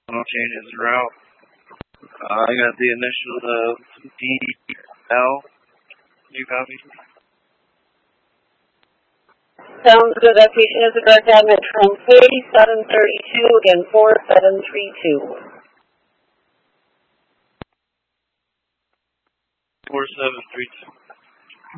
I'm changing the route. I got the initial DL. You copy? Sounds good. That patient is a direct admit from 4732, again 4732. 4732.